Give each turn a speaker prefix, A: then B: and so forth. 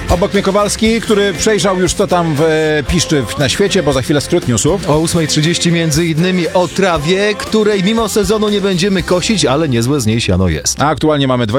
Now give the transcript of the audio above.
A: Obok mnie Kowalski, który przejrzał już co tam piszczy na świecie, bo za chwilę skrót newsów.
B: O 8:30 między innymi o trawie, której mimo sezonu nie będziemy kosić, ale niezłe z niej siano jest.
A: A aktualnie mamy